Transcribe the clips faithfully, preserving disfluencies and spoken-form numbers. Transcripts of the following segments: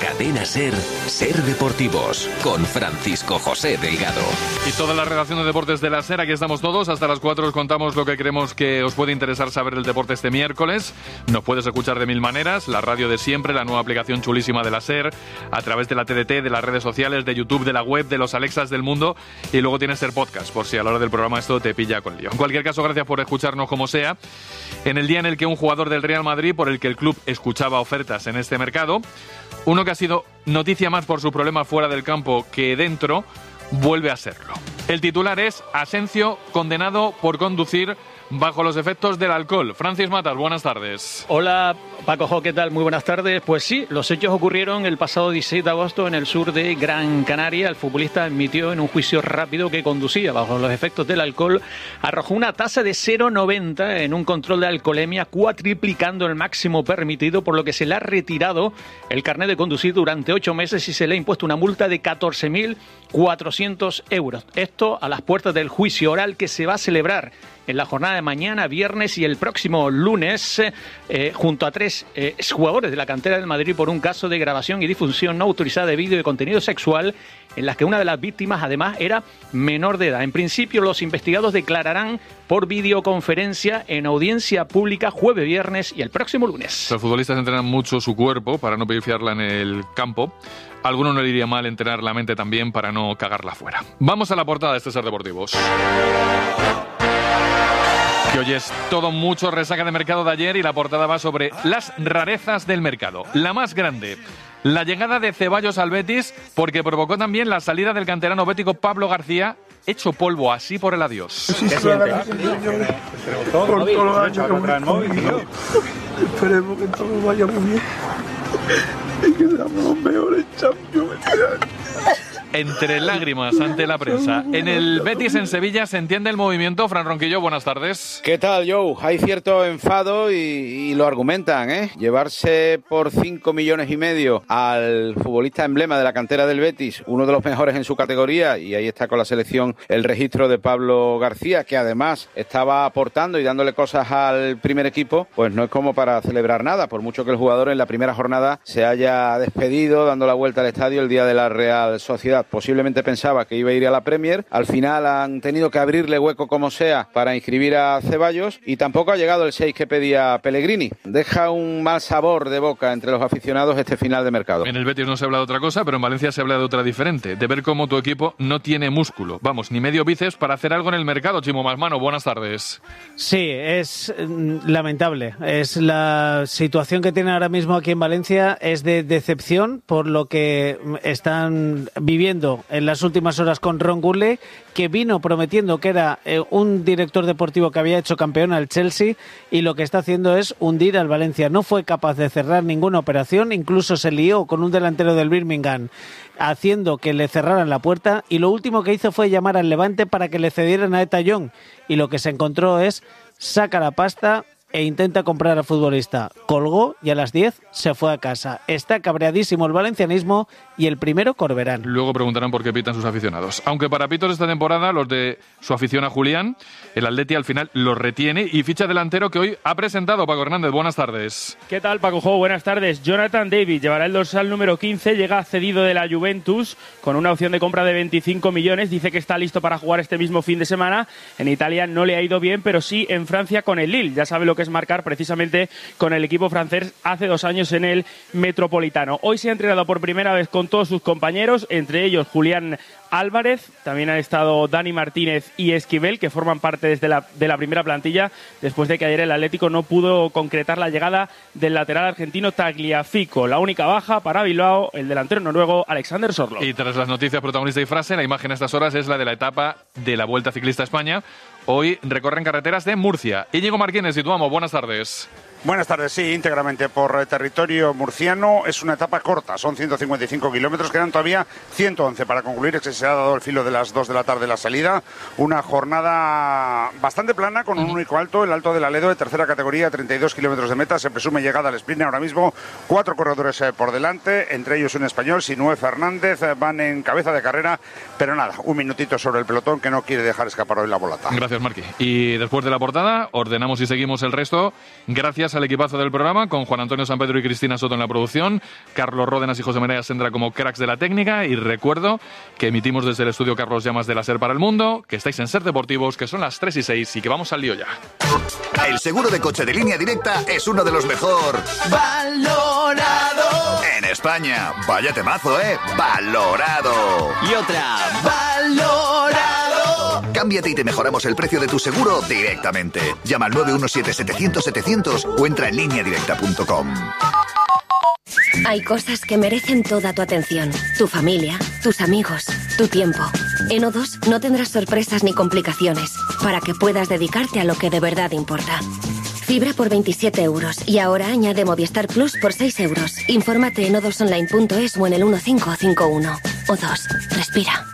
Cadena SER, Ser Deportivos, con Francisco José Delgado. Y toda la redacción de deportes de la SER, aquí estamos todos. Hasta las cuatro os contamos lo que creemos que os puede interesar saber del deporte este miércoles. Nos puedes escuchar de mil maneras, la radio de siempre, la nueva aplicación chulísima de la SER, a través de la T D T, de las redes sociales, de YouTube, de la web, de los Alexas del mundo, y luego tienes SER Podcast, por si a la hora del programa esto te pilla con lío. En cualquier caso, gracias por escucharnos como sea. En el día en el que un jugador del Real Madrid, por el que el club escuchaba ofertas en este mercado, uno que ha sido noticia más por sus problemas fuera del campo que dentro, vuelve a serlo. El titular es: Asensio condenado por conducir bajo los efectos del alcohol. Francis Matas, buenas tardes. Hola, Paco Jo, ¿qué tal? Muy buenas tardes. Pues sí, los hechos ocurrieron el pasado dieciséis de agosto en el sur de Gran Canaria. El futbolista admitió en un juicio rápido que conducía bajo los efectos del alcohol. Arrojó una tasa de cero coma noventa en un control de alcoholemia, cuatriplicando el máximo permitido, por lo que se le ha retirado el carnet de conducir durante ocho meses y se le ha impuesto una multa de catorce mil cuatrocientos euros. Esto a las puertas del juicio oral que se va a celebrar en la jornada de mañana, viernes y el próximo lunes, eh, junto a tres eh, exjugadores de la cantera del Madrid por un caso de grabación y difusión no autorizada de vídeo de contenido sexual, en las que una de las víctimas además era menor de edad. En principio, los investigados declararán por videoconferencia en audiencia pública jueves, viernes y el próximo lunes. Los futbolistas entrenan mucho su cuerpo para no pifiarla en el campo. A alguno no le iría mal entrenar la mente también para no cagarla fuera. Vamos a la portada de este Ser Deportivos. Que hoy es todo mucho resaca de mercado de ayer y la portada va sobre las rarezas del mercado. La más grande, la llegada de Ceballos al Betis, porque provocó también la salida del canterano bético Pablo García, hecho polvo así por el adiós. Sí, sí, por todos los años que hemos convivido. Esperemos que todo vaya muy bien y que seamos los mejores champions. Entre lágrimas ante la prensa. En el Betis en Sevilla se entiende el movimiento. Fran Ronquillo, buenas tardes. ¿Qué tal, Joe? Hay cierto enfado y, y lo argumentan, ¿eh? Llevarse por cinco millones y medio al futbolista emblema de la cantera del Betis, uno de los mejores en su categoría, y ahí está con la selección el registro de Pablo García, que además estaba aportando y dándole cosas al primer equipo, pues no es como para celebrar nada, por mucho que el jugador en la primera jornada se haya despedido dando la vuelta al estadio el día de la Real Sociedad. Posiblemente pensaba que iba a ir a la Premier, al final han tenido que abrirle hueco como sea para inscribir a Ceballos y tampoco ha llegado el seis que pedía Pellegrini. Deja un mal sabor de boca entre los aficionados este final de mercado. En el Betis no se habla de otra cosa, pero en Valencia se habla de otra diferente, de ver cómo tu equipo no tiene músculo, vamos, ni medio bíceps para hacer algo en el mercado. Chimo Masmano, buenas tardes. Sí, es lamentable, es la situación que tienen ahora mismo aquí en Valencia, es de decepción por lo que están viviendo en las últimas horas con Ron Gurley, que vino prometiendo que era eh, un director deportivo que había hecho campeón al Chelsea, y lo que está haciendo es hundir al Valencia. No fue capaz de cerrar ninguna operación, incluso se lió con un delantero del Birmingham haciendo que le cerraran la puerta, y lo último que hizo fue llamar al Levante para que le cedieran a Eta Young, y lo que se encontró es saca la pasta e intenta comprar al futbolista. Colgó y a las diez se fue a casa. Está cabreadísimo el valencianismo y el primero Corberán. Luego preguntarán por qué pitan sus aficionados. Aunque para pitos esta temporada, los de su afición a Julián, el Atleti al final los retiene y ficha delantero que hoy ha presentado Paco Hernández. Buenas tardes. ¿Qué tal, Paco Jo? Buenas tardes. Jonathan David llevará el dorsal número quince, llega cedido de la Juventus con una opción de compra de veinticinco millones. Dice que está listo para jugar este mismo fin de semana. En Italia no le ha ido bien, pero sí en Francia con el Lille. Ya sabe lo que es marcar precisamente con el equipo francés hace dos años en el Metropolitano. Hoy se ha entrenado por primera vez con todos sus compañeros, entre ellos Julián Álvarez, también han estado Dani Martínez y Esquivel, que forman parte desde la, de la primera plantilla, después de que ayer el Atlético no pudo concretar la llegada del lateral argentino Tagliafico. La única baja para Bilbao, el delantero noruego Alexander Sorloth. Y tras las noticias protagonista y frase, la imagen a estas horas es la de la etapa de la Vuelta Ciclista a España. Hoy recorren carreteras de Murcia. Íñigo Martínez, situamos. Buenas tardes. Buenas tardes, sí, íntegramente por territorio murciano. Es una etapa corta, son ciento cincuenta y cinco kilómetros, quedan todavía ciento once para concluir, que se ha dado el filo de las dos de la tarde la salida. Una jornada bastante plana con un único alto, el Alto del Aledo de tercera categoría, treinta y dos kilómetros de meta. Se presume llegada al sprint ahora mismo, cuatro corredores por delante, entre ellos un español, Sinué Fernández, van en cabeza de carrera, pero nada, un minutito sobre el pelotón que no quiere dejar escapar hoy la bolata. Gracias, Marqui. Y después de la portada, ordenamos y seguimos el resto. Gracias casa el equipazo del programa, con Juan Antonio San Pedro y Cristina Soto en la producción, Carlos Ródenas y José María Sendra como cracks de la técnica, y recuerdo que emitimos desde el estudio Carlos Llamas de la SER para el mundo, que estáis en SER Deportivos, que son las tres y seis y que vamos al lío ya. El seguro de coche de Línea Directa es uno de los mejor valorado en España. Vaya temazo, ¿eh? Valorado. Y otra, valorado. Cámbiate y te mejoramos el precio de tu seguro directamente. Llama al nueve uno siete setecientos setecientos o entra en línea directa punto com. Hay cosas que merecen toda tu atención. Tu familia, tus amigos, tu tiempo. En O dos no tendrás sorpresas ni complicaciones para que puedas dedicarte a lo que de verdad importa. Fibra por veintisiete euros y ahora añade Movistar Plus por seis euros. Infórmate en o dos online punto es o en el uno cinco cinco uno. O dos, respira.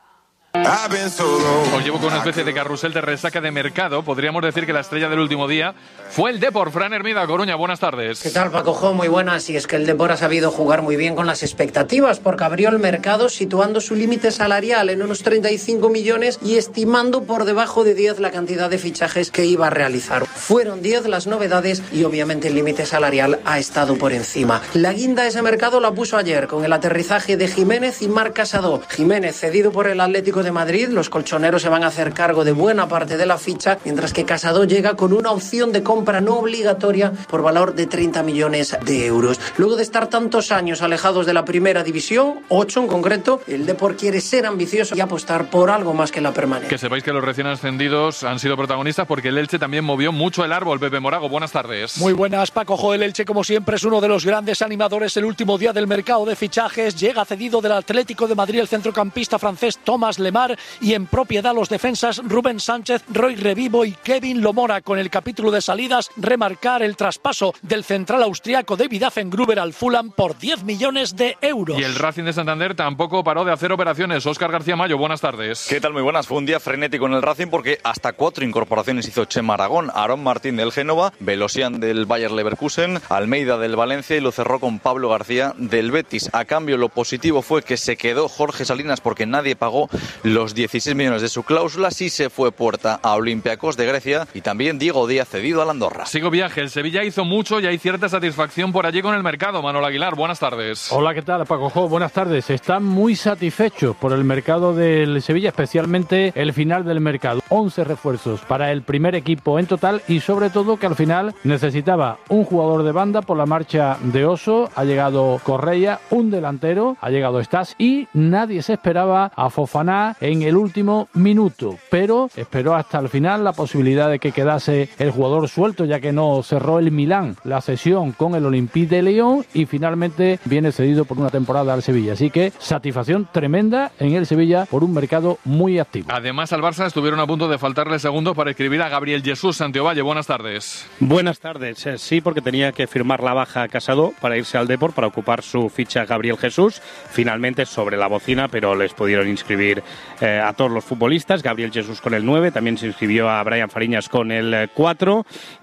Os llevo con una especie de carrusel de resaca de mercado. Podríamos decir que la estrella del último día fue el Depor. Fran Hermida, Coruña, buenas tardes. ¿Qué tal, Paco Jo? Muy buenas. Y es que el Depor ha sabido jugar muy bien con las expectativas, porque abrió el mercado situando su límite salarial en unos treinta y cinco millones y estimando por debajo de diez la cantidad de fichajes que iba a realizar. Fueron diez las novedades y obviamente el límite salarial ha estado por encima. La guinda de ese mercado la puso ayer con el aterrizaje de Jiménez y Marc Casado. Jiménez cedido por el Atlético de Madrid, los colchoneros se van a hacer cargo de buena parte de la ficha, mientras que Casado llega con una opción de compra no obligatoria por valor de treinta millones de euros. Luego de estar tantos años alejados de la primera división, ocho en concreto, el Depor quiere ser ambicioso y apostar por algo más que la permanencia. Que sepáis que los recién ascendidos han sido protagonistas porque el Elche también movió mucho el árbol. Pepe Morago, buenas tardes. Muy buenas, Paco Jo. El Elche, como siempre, es uno de los grandes animadores. El último día del mercado de fichajes llega cedido del Atlético de Madrid el centrocampista francés Thomas Lemar, y en propiedad los defensas Rubén Sánchez, Roy Revivo y Kevin Lomora. Con el capítulo de salidas, remarcar el traspaso del central austriaco David Affengruber al Fulham por diez millones de euros. Y el Racing de Santander tampoco paró de hacer operaciones. Óscar García Mayo, buenas tardes. ¿Qué tal? Muy buenas. Fue un día frenético en el Racing porque hasta cuatro incorporaciones hizo Chema Aragón, Aarón Martín del Génova, Velosian del Bayer Leverkusen, Almeida del Valencia y lo cerró con Pablo García del Betis. A cambio, lo positivo fue que se quedó Jorge Salinas porque nadie pagó los dieciséis millones de su cláusula. Sí se fue Puerta a Olympiacos de Grecia y también Diego Díaz cedido al Andorra. Sigo viaje. El Sevilla hizo mucho y hay cierta satisfacción por allí con el mercado. Manuel Aguilar, buenas tardes. Hola, ¿qué tal, Paco Jo? Buenas tardes. Están muy satisfechos por el mercado del Sevilla, especialmente el final del mercado. once refuerzos para el primer equipo en total y sobre todo que al final necesitaba un jugador de banda por la marcha de Oso. Ha llegado Correia, un delantero, ha llegado Stas y nadie se esperaba a Fofana en el último minuto, pero esperó hasta el final la posibilidad de que quedase el jugador suelto, ya que no cerró el Milán la cesión con el Olympique de Lyon y finalmente viene cedido por una temporada al Sevilla. Así que satisfacción tremenda en el Sevilla por un mercado muy activo. Además, al Barça estuvieron a punto de faltarle segundos para escribir a Gabriel Jesús. Santiovalle, buenas tardes. Buenas tardes. Sí, porque tenía que firmar la baja a Casado para irse al Depor para ocupar su ficha Gabriel Jesús. Finalmente sobre la bocina, pero les pudieron inscribir eh, a todos los futbolistas. Gabriel Jesús con el nueve, también se inscribió a Brian Fariñas con el cuatro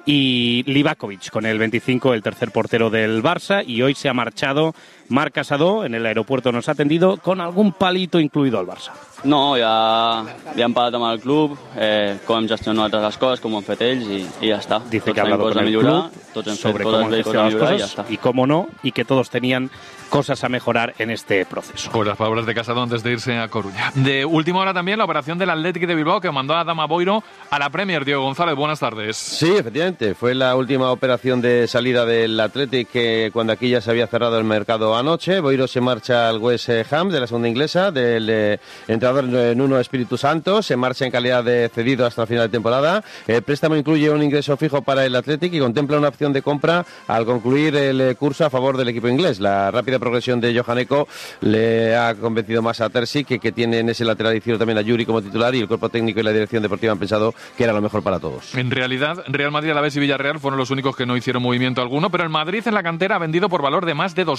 y Livakovic con el veinticinco, el tercer portero del Barça, y hoy se ha marchado Marc Casado. En el aeropuerto nos ha atendido con algun palito incluido al Barça. No, ja, ja hem parlat amb el club, eh, com hem gestionat les coses, com ho han fet ells i, i ja està. Dice que ha hablado con el club sobre cómo han gestionado las cosas y cómo no, y que todos tenían cosas a mejorar en este proceso. Pues las palabras de Casado antes de irse a Coruña. De última hora también la operación del Athletic de Bilbao que mandó a Adama Boiro a la Premier. Diego González, buenas tardes. Sí, efectivamente, fue la última operación de salida del Athletic que cuando aquí ya se había cerrado el mercado anoche. Boiro se marcha al West Ham de la segunda inglesa, del eh, entrenador Nuno Espíritu Santo, se marcha en calidad de cedido hasta el final de temporada. El préstamo incluye un ingreso fijo para el Athletic y contempla una opción de compra al concluir el curso a favor del equipo inglés. La rápida progresión de Johan Eko le ha convencido más a Terzi, que, que tiene en ese lateral izquierdo también a Yuri como titular, y el cuerpo técnico y la dirección deportiva han pensado que era lo mejor para todos. En realidad, Real Madrid, Alavés y Villarreal fueron los únicos que no hicieron movimiento alguno, pero el Madrid en la cantera ha vendido por valor de más de doscientos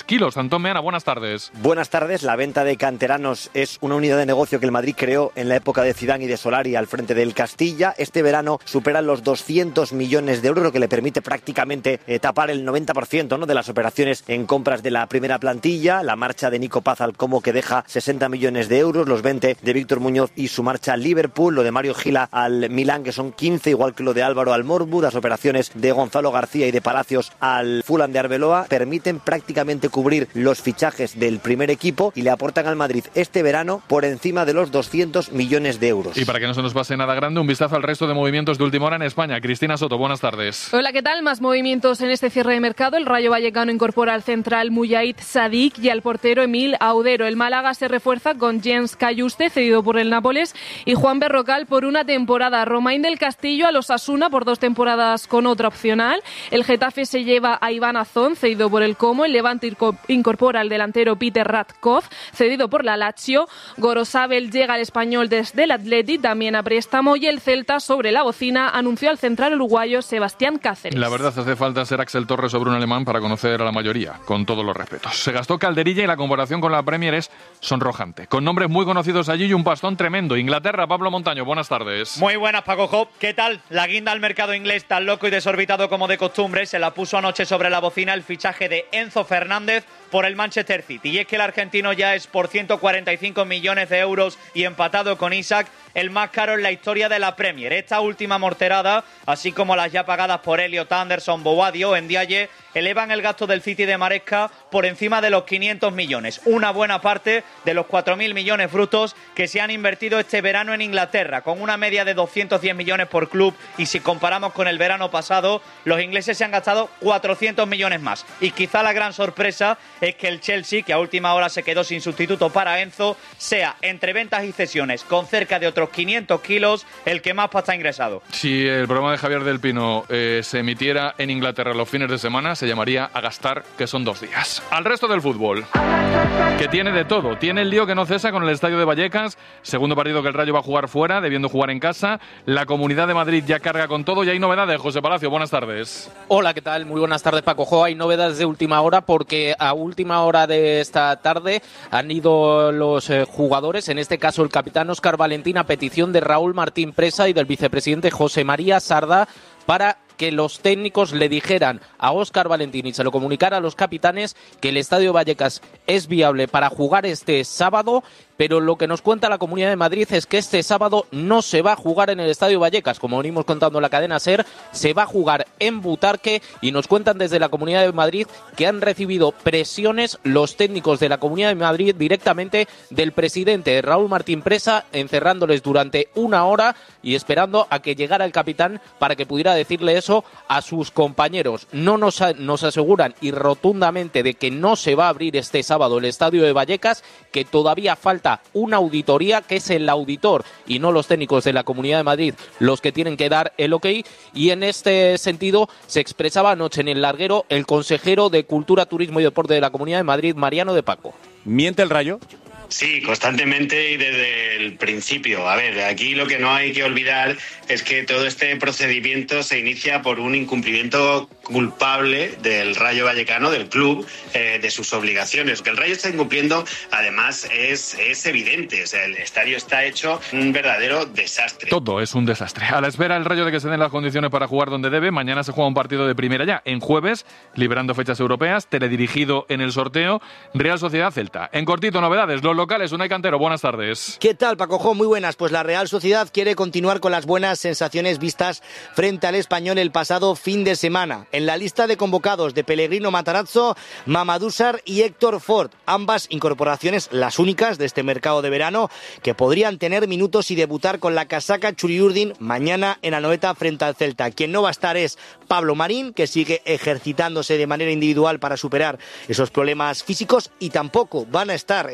tres kilos. Antón Meana, buenas tardes. Buenas tardes. La venta de canteranos es una unidad de negocio que el Madrid creó en la época de Zidane y de Solari al frente del Castilla. Este verano superan los doscientos millones de euros, lo que le permite prácticamente eh, tapar el noventa por ciento, ¿no?, de las operaciones en compras de la primera plantilla. La marcha de Nico Paz al Como, que deja sesenta millones de euros, los veinte de Víctor Muñoz y su marcha al Liverpool, lo de Mario Gila al Milán, que son quince, igual que lo de Álvaro al Morbu. Las operaciones de Gonzalo García y de Palacios al Fulham de Arbeloa permiten prácticamente cubrir los fichajes del primer equipo y le aportan al Madrid este verano por encima de los doscientos millones de euros. Y para que no se nos pase nada grande, un vistazo al resto de movimientos de última hora en España. Cristina Soto, buenas tardes. Hola, ¿qué tal? Más movimientos en este cierre de mercado. El Rayo Vallecano incorpora al central Mujahid Sadik y al portero Emil Audero. El Málaga se refuerza con Jens Cayuste, cedido por el Nápoles, y Juan Berrocal por una temporada. Romain del Castillo al Osasuna por dos temporadas con otra opcional. El Getafe se lleva a Iván Azón, cedido por el Como. El Levante incorpora al delantero Peter Radkov, cedido por la Lazio. Gorosabel llega al Español desde el Atleti, también a préstamo. Y el Celta, sobre la bocina, anunció al central uruguayo Sebastián Cáceres. La verdad, hace falta ser Axel Torres sobre un alemán para conocer a la mayoría, con todos los respetos. Se gastó calderilla y la comparación con la Premier es sonrojante. Con nombres muy conocidos allí y un pastón tremendo. Inglaterra, Pablo Montaño, buenas tardes. Muy buenas, Paco Job. ¿Qué tal? La guinda al mercado inglés, tan loco y desorbitado como de costumbre, se la puso anoche sobre la bocina el fichaje de Enzo Fernández por el Manchester City. Y es que el argentino ya es por ciento cuarenta y cinco millones de euros y empatado con Isaac el más caro en la historia de la Premier. Esta última morterada, así como las ya pagadas por Elliot Anderson, Boadi o Ndiaye, elevan el gasto del City de Maresca por encima de los quinientos millones. Una buena parte de los cuatro mil millones brutos que se han invertido este verano en Inglaterra, con una media de doscientos diez millones por club, y si comparamos con el verano pasado, los ingleses se han gastado cuatrocientos millones más. Y quizá la gran sorpresa es que el Chelsea, que a última hora se quedó sin sustituto para Enzo, sea, entre ventas y cesiones, con cerca de otros quinientos kilos, el que más pasta ha ingresado. Si el programa de Javier del Pino eh, se emitiera en Inglaterra los fines de semana, se llamaría A Gastar, que son dos días. Al resto del fútbol, que tiene de todo. Tiene el lío que no cesa con el estadio de Vallecas, segundo partido que el Rayo va a jugar fuera, debiendo jugar en casa. La Comunidad de Madrid ya carga con todo y hay novedades. José Palacio, buenas tardes. Hola, ¿qué tal? Muy buenas tardes, Paco Jo. Hay novedades de última hora porque a última hora de esta tarde han ido los eh, jugadores, en este caso el capitán Óscar Valentín, a petición de Raúl Martín Presa y del vicepresidente José María Sarda, para que los técnicos le dijeran a Óscar Valentín y se lo comunicara a los capitanes que el Estadio Vallecas es viable para jugar este sábado. Pero lo que nos cuenta la Comunidad de Madrid es que este sábado no se va a jugar en el Estadio Vallecas, como venimos contando en la cadena SER, se va a jugar en Butarque, y nos cuentan desde la Comunidad de Madrid que han recibido presiones los técnicos de la Comunidad de Madrid directamente del presidente Raúl Martín Presa, encerrándoles durante una hora y esperando a que llegara el capitán para que pudiera decirle eso a sus compañeros. No nos, nos aseguran y rotundamente de que no se va a abrir este sábado el Estadio de Vallecas, que todavía falta una auditoría, que es el auditor y no los técnicos de la Comunidad de Madrid los que tienen que dar el ok, y en este sentido se expresaba anoche en el larguero el consejero de Cultura, Turismo y Deporte de la Comunidad de Madrid, Mariano de Paco. ¿Miente el Rayo? Sí, constantemente y desde el principio. A ver, aquí lo que no hay que olvidar es que todo este procedimiento se inicia por un incumplimiento culpable del Rayo Vallecano, del club, eh, de sus obligaciones. Que el Rayo está incumpliendo, además, es, es evidente. O sea, el estadio está hecho un verdadero desastre. Todo es un desastre. A la espera el Rayo de que se den las condiciones para jugar donde debe, mañana se juega un partido de primera ya. En jueves, liberando fechas europeas, teledirigido en el sorteo, Real Sociedad Celta. En cortito, novedades. Los locales, Unai Cantero, buenas tardes. ¿Qué tal, Paco Jo? Muy buenas. Pues la Real Sociedad quiere continuar con las buenas sensaciones vistas frente al Español el pasado fin de semana. En la lista de convocados de Pellegrino Matarazzo, Mamadou Sarr y Héctor Ford, ambas incorporaciones las únicas de este mercado de verano que podrían tener minutos y debutar con la casaca Churiurdin mañana en Anoeta frente al Celta. Quien no va a estar es Pablo Marín, que sigue ejercitándose de manera individual para superar esos problemas físicos, y tampoco van a estar en el banquillo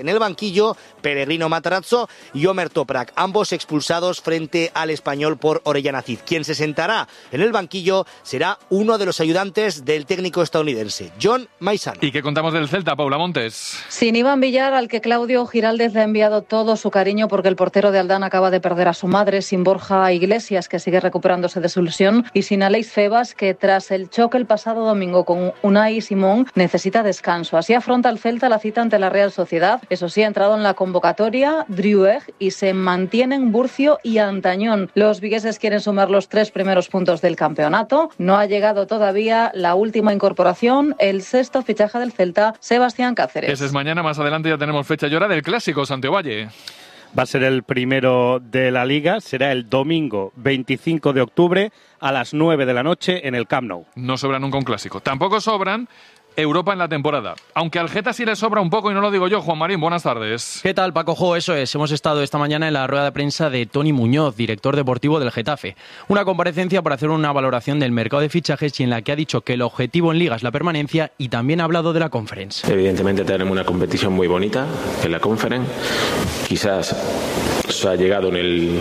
banquillo Peregrino Matarazzo y Omer Toprak, ambos expulsados frente al Español por Orellana Cid. Quien se sentará en el banquillo será uno de los ayudantes del técnico estadounidense, John Maizano. ¿Y qué contamos del Celta, Paula Montes? Sin Iván Villar, al que Claudio Giraldez le ha enviado todo su cariño porque el portero de Aldán acaba de perder a su madre, sin Borja Iglesias, que sigue recuperándose de su lesión, y sin Aleix Febas, que tras el choque el pasado domingo con Unai Simón necesita descanso. Así afronta el Celta la cita ante la Real Sociedad. Eso sí, ha entrado en la convocatoria Drioueg y se mantienen Burcio y Antañón. Los vigueses quieren sumar los tres primeros puntos del campeonato. No ha llegado todavía la última incorporación, el sexto fichaje del Celta, Sebastián Cáceres. Ese es mañana, más adelante ya tenemos fecha y hora del clásico Santiago Valle. Va a ser el primero de la Liga, será el domingo veinticinco de octubre a las nueve de la noche en el Camp Nou. No sobra nunca un clásico. Tampoco sobran Europa en la temporada. Aunque al Geta sí le sobra un poco y no lo digo yo. Juan Marín, buenas tardes. ¿Qué tal, Paco Jo? Eso es. Hemos estado esta mañana en la rueda de prensa de Toni Muñoz, director deportivo del Getafe. Una comparecencia para hacer una valoración del mercado de fichajes y en la que ha dicho que el objetivo en Liga es la permanencia y también ha hablado de la Conference. Evidentemente tenemos una competición muy bonita en la Conference. Quizás se ha llegado en el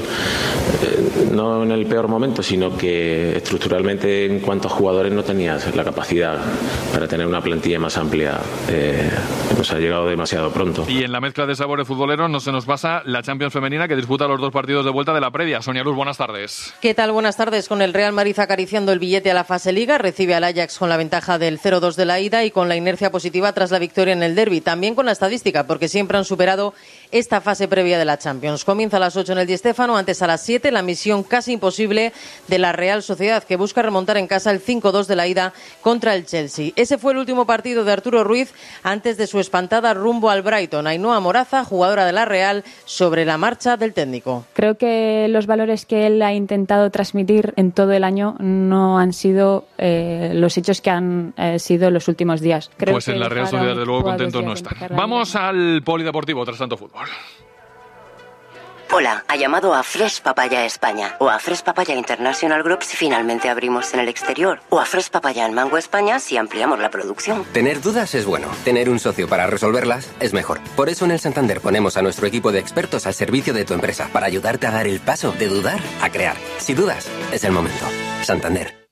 eh, no en el peor momento, sino que estructuralmente en cuanto a jugadores no tenías la capacidad para tener una plantilla más amplia. Eh, nos ha llegado demasiado pronto. Y en la mezcla de sabores futboleros no se nos pasa la Champions femenina, que disputa los dos partidos de vuelta de la previa. Sonia Luz, buenas tardes. ¿Qué tal? Buenas tardes. Con el Real Madrid acariciando el billete a la fase Liga, recibe al Ajax con la ventaja del cero dos de la ida y con la inercia positiva tras la victoria en el derbi. También con la estadística, porque siempre han superado esta fase previa de la Champions. Comienza a las ocho en el Di Stéfano, antes a las siete, la misión casi imposible de la Real Sociedad, que busca remontar en casa el cinco dos de la ida contra el Chelsea. Ese fue el último partido de Arturo Ruiz antes de su espantada rumbo al Brighton. Ainhoa Moraza, jugadora de la Real, sobre la marcha del técnico. Creo que los valores que él ha intentado transmitir en todo el año no han sido eh, los hechos que han eh, sido los últimos días. Creo pues en la Real Sociedad, desde luego, contentos no están. Vamos al polideportivo tras tanto fútbol. Hola, ha llamado a Fresh Papaya España o a Fresh Papaya International Group si finalmente abrimos en el exterior o a Fresh Papaya en Mango España si ampliamos la producción. Tener dudas es bueno, tener un socio para resolverlas es mejor. Por eso en el Santander ponemos a nuestro equipo de expertos al servicio de tu empresa para ayudarte a dar el paso de dudar a crear. Si dudas, es el momento. Santander.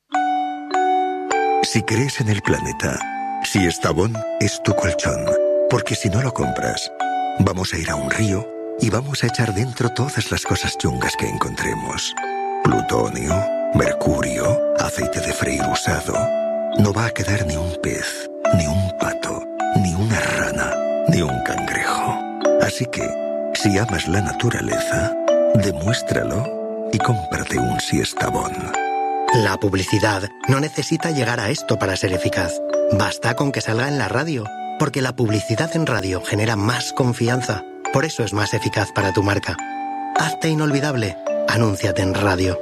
Si crees en el planeta, si Estavón es tu colchón, porque si no lo compras, vamos a ir a un río y vamos a echar dentro todas las cosas chungas que encontremos. Plutonio, mercurio, aceite de freír usado. No va a quedar ni un pez, ni un pato, ni una rana, ni un cangrejo. Así que, si amas la naturaleza, demuéstralo y cómprate un Siestabón. La publicidad no necesita llegar a esto para ser eficaz. Basta con que salga en la radio, porque la publicidad en radio genera más confianza. Por eso es más eficaz para tu marca. Hazte inolvidable. Anúnciate en radio.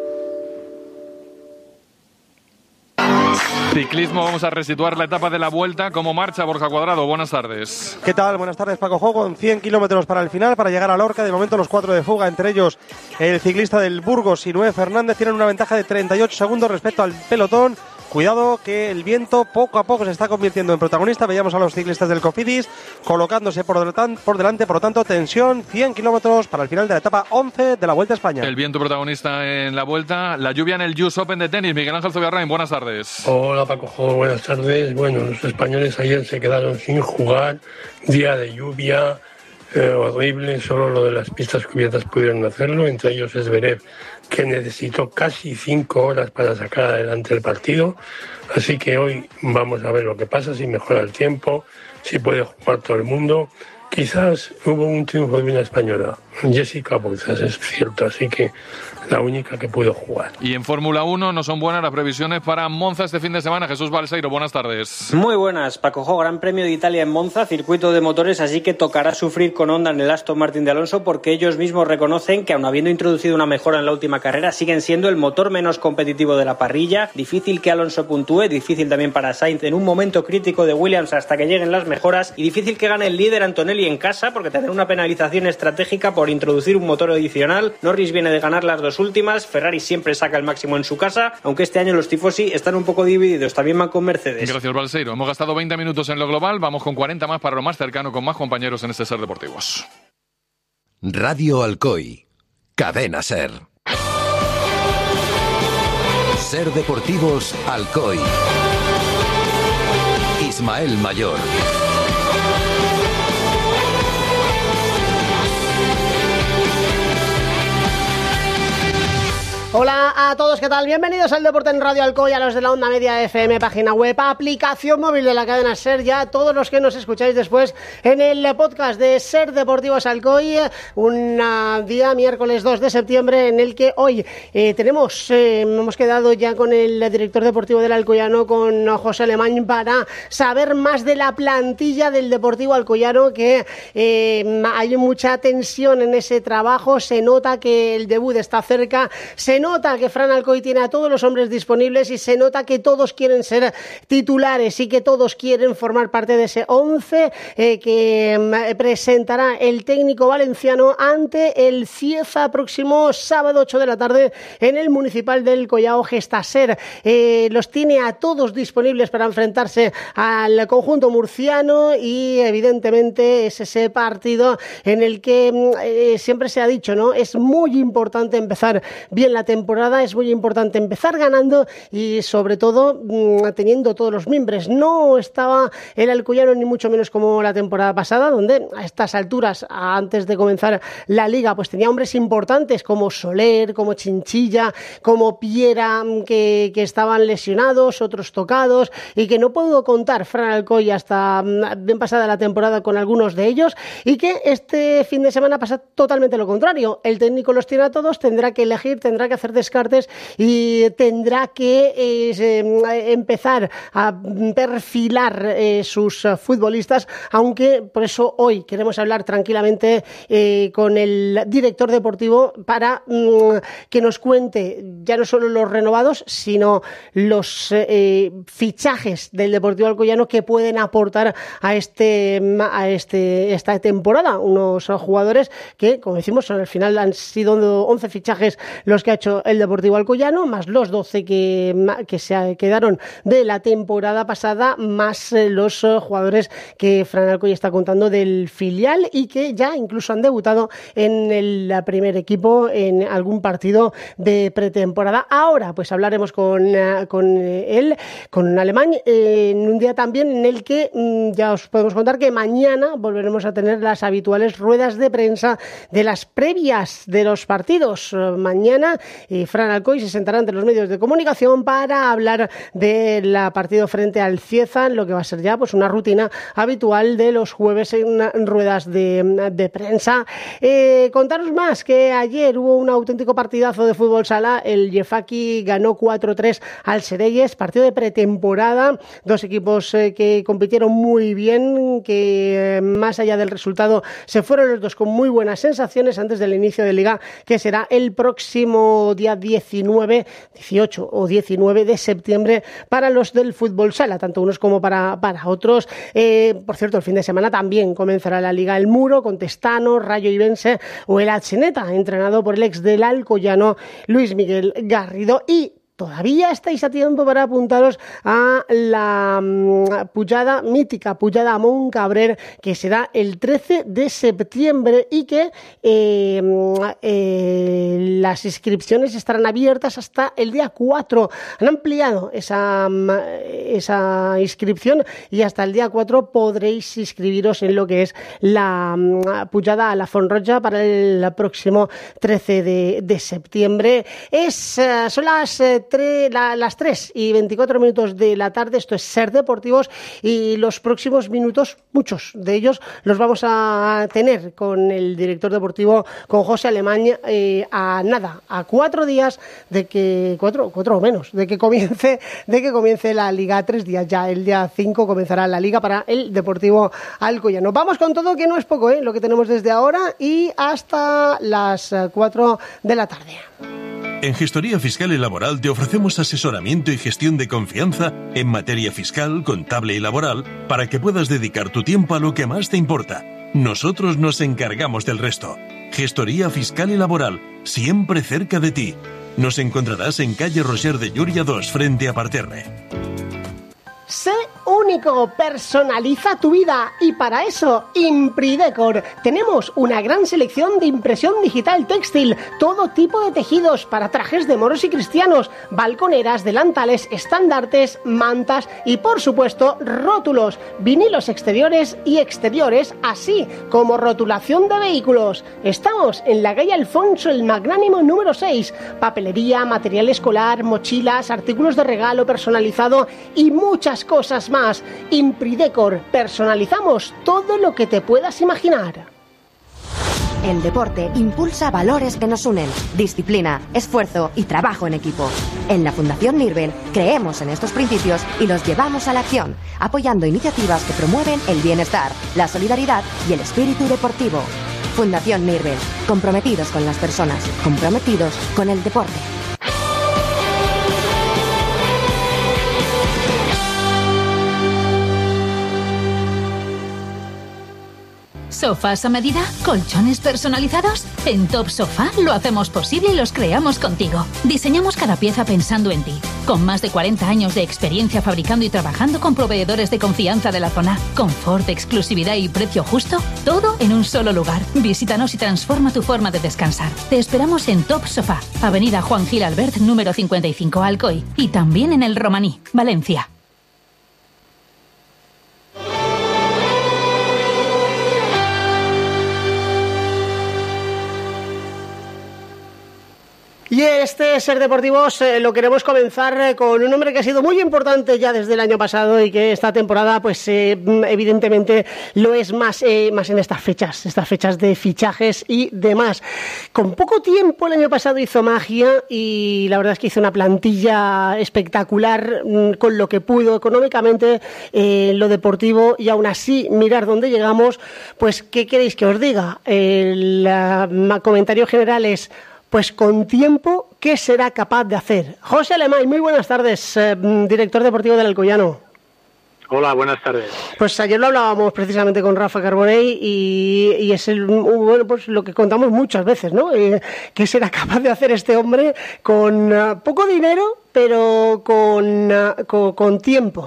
Ciclismo, vamos a resituar la etapa de la vuelta. ¿Cómo marcha Borja Cuadrado? Buenas tardes. ¿Qué tal? Buenas tardes, Paco Jo. Con cien kilómetros para el final, para llegar a Lorca. De momento los cuatro de fuga, entre ellos el ciclista del Burgos y Noé Fernández, tienen una ventaja de treinta y ocho segundos respecto al pelotón. Cuidado que el viento poco a poco se está convirtiendo en protagonista. Veíamos a los ciclistas del Cofidis colocándose por delante, por delante, por lo tanto, tensión, cien kilómetros para el final de la etapa once de la Vuelta a España. El viento protagonista en la Vuelta, la lluvia en el U S Open de tenis. Miguel Ángel Zubiarrain, buenas tardes. Hola Paco Jo, buenas tardes. Bueno, los españoles ayer se quedaron sin jugar, día de lluvia, eh, horrible, solo lo de las pistas cubiertas pudieron hacerlo, entre ellos Zverev, que necesitó casi cinco horas para sacar adelante el partido. Así que hoy vamos a ver lo que pasa, si mejora el tiempo, si puede jugar todo el mundo. Quizás hubo un triunfo de una española, Jessica Bouzas, es cierto, así que la única que pudo jugar. Y en Fórmula uno no son buenas las previsiones para Monza este fin de semana. Jesús Balseiro, buenas tardes. Muy buenas, Paco Jo. Gran Premio de Italia en Monza, circuito de motores, así que tocará sufrir con Honda en el Aston Martin de Alonso, porque ellos mismos reconocen que, aun habiendo introducido una mejora en la última carrera, siguen siendo el motor menos competitivo de la parrilla. Difícil que Alonso puntúe, difícil también para Sainz en un momento crítico de Williams hasta que lleguen las mejoras, y difícil que gane el líder Antonelli en casa, porque tendrá una penalización estratégica por introducir un motor adicional. Norris viene de ganar las dos dos últimas. Ferrari siempre saca el máximo en su casa, aunque este año los tifosi están un poco divididos. También van con Mercedes. Gracias, Balseiro. Hemos gastado veinte minutos en lo global. Vamos con cuarenta más para lo más cercano, con más compañeros en este Ser Deportivos. Radio Alcoy. Cadena Ser. Ser Deportivos Alcoy. Ismael Mayor. Hola a todos, ¿qué tal? Bienvenidos al Deporte en Radio Alcoy, a los de la Onda Media F M, página web, aplicación móvil de la cadena SER, ya todos los que nos escucháis después en el podcast de Ser Deportivos Alcoy, un día miércoles dos de septiembre en el que hoy eh, tenemos, eh, hemos quedado ya con el director deportivo del Alcoyano, con José Alemán, para saber más de la plantilla del Deportivo Alcoyano, que eh, hay mucha tensión en ese trabajo, se nota que el debut está cerca, se nota que Fran Alcoy tiene a todos los hombres disponibles y se nota que todos quieren ser titulares y que todos quieren formar parte de ese once eh, que eh, presentará el técnico valenciano ante el Cieza próximo sábado ocho de la tarde en el Municipal del Collao Gestaser. Eh, los tiene a todos disponibles para enfrentarse al conjunto murciano y evidentemente es ese partido en el que eh, siempre se ha dicho, ¿no? Es muy importante empezar bien la temporada. temporada, es muy importante empezar ganando y sobre todo mmm, teniendo todos los mimbres. No estaba el Alcoyano ni mucho menos como la temporada pasada, donde a estas alturas, antes de comenzar la liga, pues tenía hombres importantes como Soler, como Chinchilla, como Piera, que, que estaban lesionados, otros tocados, y que no pudo contar Fran Alcoy hasta bien pasada la temporada con algunos de ellos, y que este fin de semana pasa totalmente lo contrario. El técnico los tiene a todos, tendrá que elegir, tendrá que hacer descartes y tendrá que eh, empezar a perfilar eh, sus futbolistas, aunque por eso hoy queremos hablar tranquilamente eh, con el director deportivo para mm, que nos cuente ya no solo los renovados, sino los eh, fichajes del Deportivo Alcoyano que pueden aportar a este a este esta temporada. Unos jugadores que, como decimos, al final han sido once fichajes los que ha hecho el Deportivo Alcoyano, más los doce que, que se quedaron de la temporada pasada, más los jugadores que Fran Alcoy está contando del filial y que ya incluso han debutado en el primer equipo en algún partido de pretemporada. Ahora pues hablaremos con, con él, con Alemán, en un día también en el que ya os podemos contar que mañana volveremos a tener las habituales ruedas de prensa de las previas de los partidos. Mañana eh, Fran Alcoy se sentará ante los medios de comunicación para hablar del partido frente al Cieza, lo que va a ser ya pues una rutina habitual de los jueves en ruedas de, de prensa. Eh, contaros más que ayer hubo un auténtico partidazo de fútbol sala. El Jefaki ganó cuatro tres al Sereyes, partido de pretemporada, dos equipos eh, que compitieron muy bien, que eh, más allá del resultado se fueron los dos con muy buenas sensaciones antes del inicio de liga, que será el próximo día diecinueve, dieciocho o diecinueve de septiembre para los del fútbol sala, tanto unos como para, para otros. Eh, por cierto, el fin de semana también comenzará la Liga El Muro con Testano, Rayo Ibense o el Atxeneta, entrenado por el ex del Alcoyano Luis Miguel Garrido. Y todavía estáis a tiempo para apuntaros a la um, pujada mítica, pujada a Moncabrer, que será el trece de septiembre y que eh, eh, las inscripciones estarán abiertas hasta el día cuatro. Han ampliado esa, esa inscripción y hasta el día cuatro podréis inscribiros en lo que es la um, pujada a la Fonroja para el próximo trece de septiembre. Es, uh, son las uh, Tre, la, las tres y veinticuatro minutos de la tarde. Esto es Ser Deportivos y los próximos minutos, muchos de ellos, los vamos a tener con el director deportivo, con José Alemán, eh, a nada, a cuatro días de que, cuatro, cuatro o menos, de que comience, de que comience la Liga. Tres días ya, el día cinco comenzará la Liga para el Deportivo Alcoyano. Vamos con todo, que no es poco, ¿eh? Lo que tenemos desde ahora y hasta las cuatro de la tarde. En Gestoría Fiscal y Laboral te ofrecemos asesoramiento y gestión de confianza en materia fiscal, contable y laboral para que puedas dedicar tu tiempo a lo que más te importa. Nosotros nos encargamos del resto. Gestoría Fiscal y Laboral, siempre cerca de ti. Nos encontrarás en calle Roger de Llúria dos, frente a Parterre. Sé único, personaliza tu vida y para eso Impridecor. Tenemos una gran selección de impresión digital textil, todo tipo de tejidos para trajes de moros y cristianos, balconeras, delantales, estandartes, mantas y por supuesto rótulos, vinilos exteriores y exteriores, así como rotulación de vehículos. Estamos en la calle Alfonso el Magnánimo número seis. Papelería, material escolar, mochilas, artículos de regalo personalizado y muchas cosas más. Impridecor, personalizamos todo lo que te puedas imaginar. El deporte impulsa valores que nos unen: disciplina, esfuerzo y trabajo en equipo. En la Fundación Nirvel creemos en estos principios y los llevamos a la acción, apoyando iniciativas que promueven el bienestar, la solidaridad y el espíritu deportivo. Fundación Nirvel, comprometidos con las personas, comprometidos con el deporte. ¿Sofás a medida? ¿Colchones personalizados? En Top Sofá lo hacemos posible y los creamos contigo. Diseñamos cada pieza pensando en ti. Con más de cuarenta años de experiencia fabricando y trabajando con proveedores de confianza de la zona. Confort, exclusividad y precio justo. Todo en un solo lugar. Visítanos y transforma tu forma de descansar. Te esperamos en Top Sofá, Avenida Juan Gil Albert, número cincuenta y cinco, Alcoy. Y también en El Romaní, Valencia. Y este Ser Deportivos eh, lo queremos comenzar eh, con un hombre que ha sido muy importante ya desde el año pasado y que esta temporada pues eh, evidentemente lo es más, eh, más en estas fechas, estas fechas de fichajes y demás. Con poco tiempo el año pasado hizo magia y la verdad es que hizo una plantilla espectacular mmm, con lo que pudo económicamente eh, en lo deportivo y aún así mirar dónde llegamos. Pues ¿qué queréis que os diga? El uh, comentario general es: pues con tiempo, ¿qué será capaz de hacer? José Alemán, muy buenas tardes, eh, director deportivo del Alcoyano. Hola, buenas tardes. Pues ayer lo hablábamos precisamente con Rafa Carbonell y, y es el, bueno, pues lo que contamos muchas veces, ¿no? Eh, ¿Qué será capaz de hacer este hombre con uh, poco dinero, pero con, uh, con, con tiempo?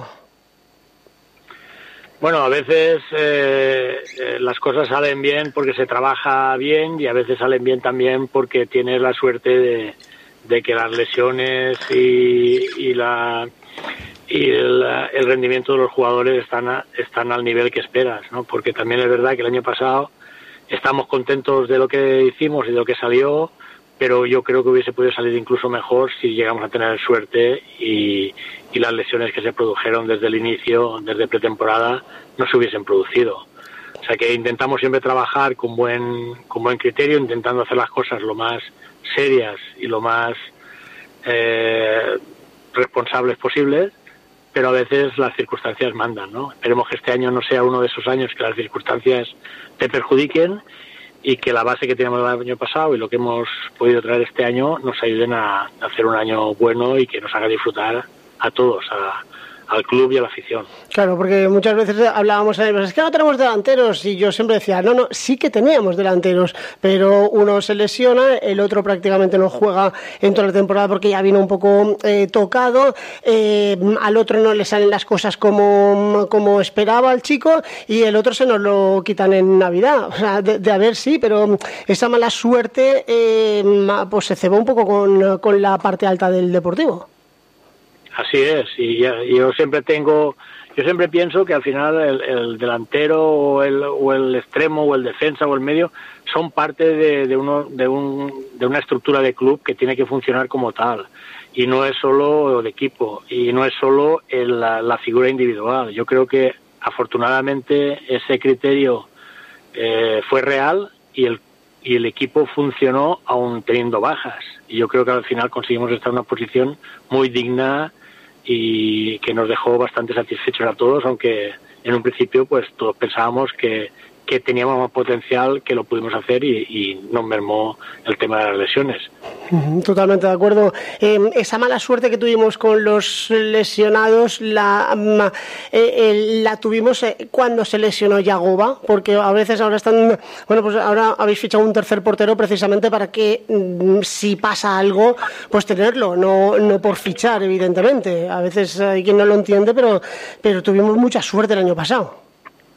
Bueno, a veces eh, eh, las cosas salen bien porque se trabaja bien y a veces salen bien también porque tienes la suerte de, de que las lesiones y, y, la, y el, el rendimiento de los jugadores están, a, están al nivel que esperas, ¿no? Porque también es verdad que el año pasado estamos contentos de lo que hicimos y de lo que salió, pero yo creo que hubiese podido salir incluso mejor si llegamos a tener suerte y, y las lesiones que se produjeron desde el inicio, desde pretemporada, no se hubiesen producido. O sea que intentamos siempre trabajar con buen, con buen criterio, intentando hacer las cosas lo más serias y lo más eh, responsables posibles, pero a veces las circunstancias mandan, ¿no? Esperemos que este año no sea uno de esos años que las circunstancias te perjudiquen y que la base que teníamos el año pasado y lo que hemos podido traer este año nos ayuden a hacer un año bueno y que nos haga disfrutar a todos, a, al club y a la afición. Claro, porque muchas veces hablábamos, es que no tenemos delanteros, y yo siempre decía, no, no, sí que teníamos delanteros, pero uno se lesiona, el otro prácticamente no juega en toda la temporada porque ya vino un poco eh, tocado, eh, al otro no le salen las cosas como, como esperaba el chico, y el otro se nos lo quitan en Navidad. O sea, de, de a ver, sí, pero esa mala suerte eh, pues se cebó un poco con, con la parte alta del Deportivo. Así es, y ya, yo siempre tengo, yo siempre pienso que al final el, el delantero o el, o el extremo o el defensa o el medio son parte de, de, uno, de, un, de una estructura de club que tiene que funcionar como tal, y no es solo el equipo, y no es solo el, la, la figura individual. Yo creo que afortunadamente ese criterio eh, fue real y el, y el equipo funcionó aún teniendo bajas, y yo creo que al final conseguimos estar en una posición muy digna y que nos dejó bastante satisfechos a todos, aunque en un principio pues todos pensábamos que, que teníamos más potencial, que lo pudimos hacer y, y nos mermó el tema de las lesiones. Totalmente de acuerdo. Eh, esa mala suerte que tuvimos con los lesionados la, eh, la tuvimos cuando se lesionó Yagoba, porque a veces ahora están, bueno, pues ahora habéis fichado un tercer portero precisamente para que mm, si pasa algo, pues tenerlo, no, no por fichar, evidentemente. A veces hay quien no lo entiende, pero, pero tuvimos mucha suerte el año pasado.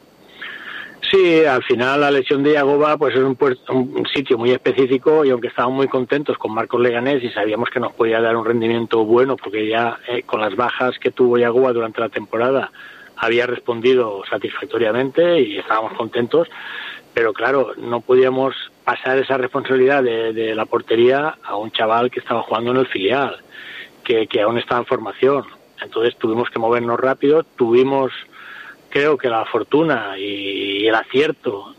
Sí, al final la lesión de Yagoba pues es un, puesto, un sitio muy específico, y aunque estábamos muy contentos con Marcos Leganés y sabíamos que nos podía dar un rendimiento bueno, porque ya eh, con las bajas que tuvo Yagoba durante la temporada había respondido satisfactoriamente y estábamos contentos, pero claro, no podíamos pasar esa responsabilidad de, de la portería a un chaval que estaba jugando en el filial, que, que aún estaba en formación. Entonces tuvimos que movernos rápido, tuvimos... creo que la fortuna y el acierto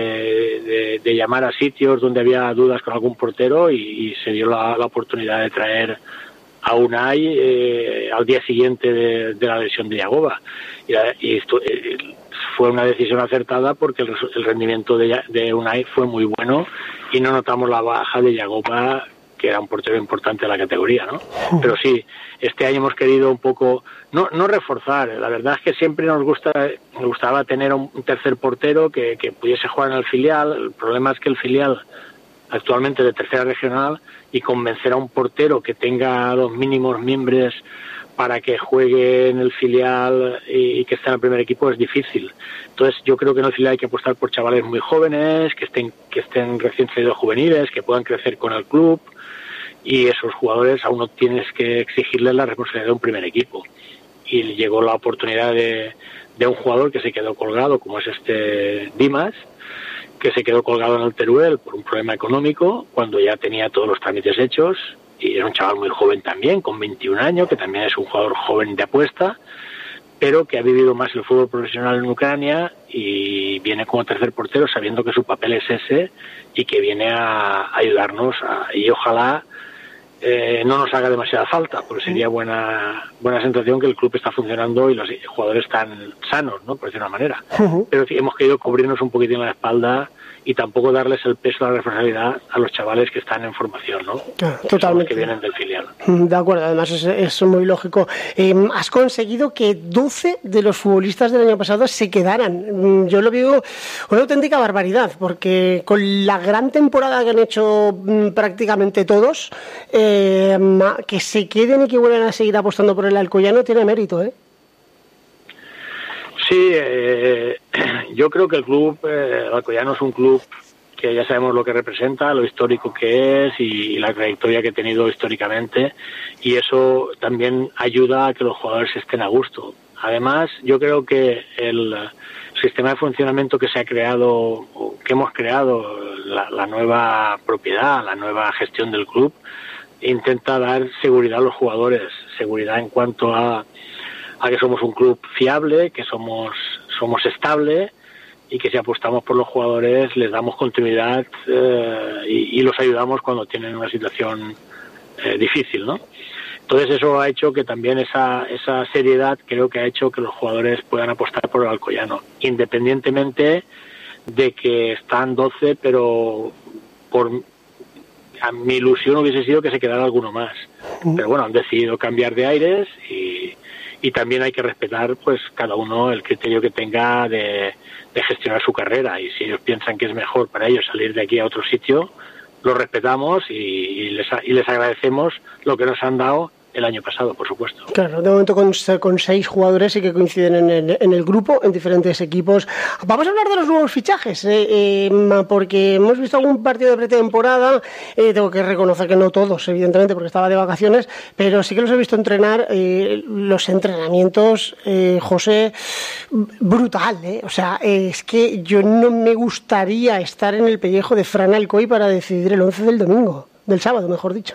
de, de, de llamar a sitios donde había dudas con algún portero, y, y se dio la, la oportunidad de traer a Unai eh, al día siguiente de, de la lesión de Yagoba. Y, y esto eh, fue una decisión acertada, porque el, el rendimiento de, de Unai fue muy bueno y no notamos la baja de Yagoba, que era un portero importante de la categoría, ¿no? Pero sí, este año hemos querido un poco, no no reforzar, la verdad es que siempre nos gusta nos gustaba tener un tercer portero que, que pudiese jugar en el filial. El problema es que el filial actualmente de tercera regional, y convencer a un portero que tenga los mínimos miembros para que juegue en el filial y, y que esté en el primer equipo es difícil. Entonces yo creo que en el filial hay que apostar por chavales muy jóvenes, que estén que estén recién salidos juveniles, que puedan crecer con el club, y esos jugadores aún no tienes que exigirles la responsabilidad de un primer equipo. Y llegó la oportunidad de, de un jugador que se quedó colgado, como es este Dimas, que se quedó colgado en el Teruel por un problema económico, cuando ya tenía todos los trámites hechos, y era un chaval muy joven también, con veintiún años, que también es un jugador joven de apuesta, pero que ha vivido más el fútbol profesional en Ucrania y viene como tercer portero sabiendo que su papel es ese, y que viene a ayudarnos a, y ojalá Eh, no nos haga demasiada falta, porque sería buena buena sensación que el club está funcionando y los jugadores están sanos, ¿no? Por decir una manera. Uh-huh. Pero sí, hemos querido cubrirnos un poquitín la espalda y tampoco darles el peso de la responsabilidad a los chavales que están en formación, ¿no? Ah, totalmente. Que vienen del filial. De acuerdo, además es, es muy lógico. Eh, has conseguido que doce de los futbolistas del año pasado se quedaran. Yo lo veo una auténtica barbaridad, porque con la gran temporada que han hecho mmm, prácticamente todos, eh, que se queden y que vuelvan a seguir apostando por el Alcoyano tiene mérito, ¿eh? Sí, eh, yo creo que el club, eh, el Alcoyano es un club que ya sabemos lo que representa, lo histórico que es y, y la trayectoria que ha tenido históricamente, y eso también ayuda a que los jugadores estén a gusto. Además, yo creo que el sistema de funcionamiento que se ha creado, que hemos creado, la, la nueva propiedad, la nueva gestión del club, intenta dar seguridad a los jugadores, seguridad en cuanto a a que somos un club fiable, que somos somos estable, y que si apostamos por los jugadores les damos continuidad eh, y, y los ayudamos cuando tienen una situación eh, difícil, ¿no? Entonces eso ha hecho que también esa esa seriedad creo que ha hecho que los jugadores puedan apostar por el Alcoyano, independientemente de que están doce, pero por a mi ilusión hubiese sido que se quedara alguno más. Pero bueno, han decidido cambiar de aires y y también hay que respetar pues cada uno el criterio que tenga de, de gestionar su carrera, y si ellos piensan que es mejor para ellos salir de aquí a otro sitio, lo respetamos y, y, les, y les agradecemos lo que nos han dado el año pasado, por supuesto. Claro, de momento con, con seis jugadores y que coinciden en el, en el grupo, en diferentes equipos. Vamos a hablar de los nuevos fichajes, eh, eh, porque hemos visto algún partido de pretemporada, eh, tengo que reconocer que no todos, evidentemente, porque estaba de vacaciones, pero sí que los he visto entrenar, eh, los entrenamientos, eh, José, brutal, eh, o sea, eh, es que yo no me gustaría estar en el pellejo de Fran Alcoy para decidir el once del domingo, del sábado, mejor dicho.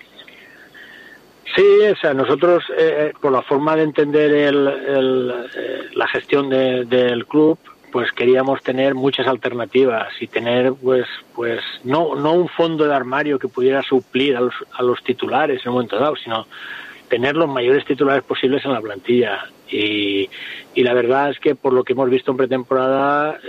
Sí, o sea, nosotros, eh, por la forma de entender el, el, eh, la gestión de, del club, pues queríamos tener muchas alternativas y tener, pues, pues no, no un fondo de armario que pudiera suplir a los, a los titulares en un momento dado, sino tener los mayores titulares posibles en la plantilla. Y, y la verdad es que por lo que hemos visto en pretemporada,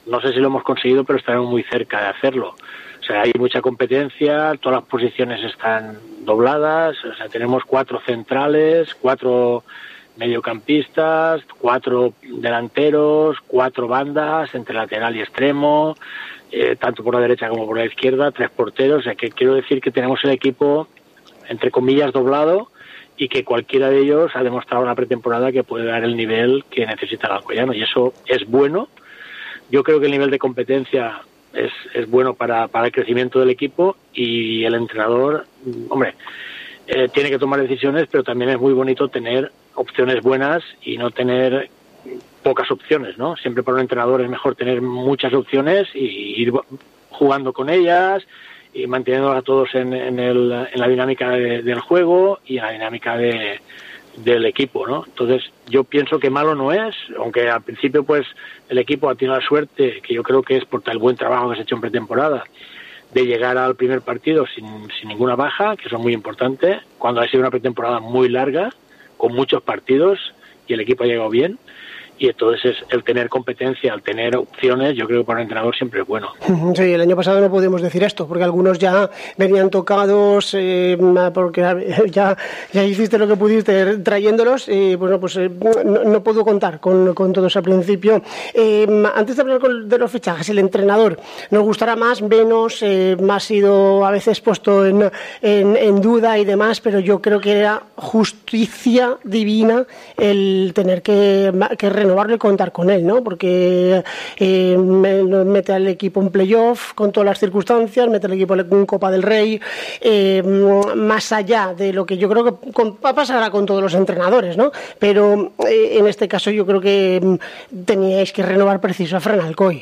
no sé si lo hemos conseguido, pero estaremos muy cerca de hacerlo. O sea, hay mucha competencia, todas las posiciones están dobladas, o sea, tenemos cuatro centrales, cuatro mediocampistas, cuatro delanteros, cuatro bandas entre lateral y extremo, eh, tanto por la derecha como por la izquierda, tres porteros. O sea, que quiero decir que tenemos el equipo, entre comillas, doblado, y que cualquiera de ellos ha demostrado en la pretemporada que puede dar el nivel que necesita el alcoyano, y eso es bueno. Yo creo que el nivel de competencia es, es bueno para, para el crecimiento del equipo, y el entrenador, hombre, eh, tiene que tomar decisiones, pero también es muy bonito tener opciones buenas y no tener pocas opciones, ¿no? Siempre para un entrenador es mejor tener muchas opciones y ir jugando con ellas y manteniéndolas a todos en, en, el, en la dinámica de, del juego y en la dinámica de, del equipo, ¿no? Entonces yo pienso que malo no es, aunque al principio pues el equipo ha tenido la suerte, que yo creo que es por el buen trabajo que se ha hecho en pretemporada, de llegar al primer partido sin, sin ninguna baja, que eso es muy importante, cuando ha sido una pretemporada muy larga, con muchos partidos, y el equipo ha llegado bien. Y entonces es el tener competencia, el tener opciones, yo creo que para un entrenador siempre es bueno. Sí, el año pasado no podemos decir esto, porque algunos ya venían tocados, eh, porque ya, ya hiciste lo que pudiste trayéndolos, y bueno, pues eh, no, no puedo contar con, con todos al principio. Eh, antes de hablar con, de los fichajes, el entrenador, ¿nos gustará más, menos? Eh, ha sido a veces puesto en, en, en duda y demás, pero yo creo que era justicia divina el tener que, que renovarlo y contar con él, ¿no? Porque eh, mete al equipo en playoff con todas las circunstancias, mete al equipo en Copa del Rey, eh, más allá de lo que yo creo que con, pasará con todos los entrenadores, ¿no? Pero eh, en este caso yo creo que teníais que renovar preciso a Fran Alcoy.